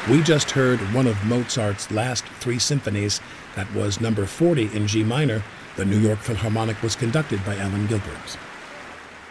We just heard one of Mozart's last three symphonies. That was number 40 in G minor. The New York Philharmonic was conducted by Alan Gilbert.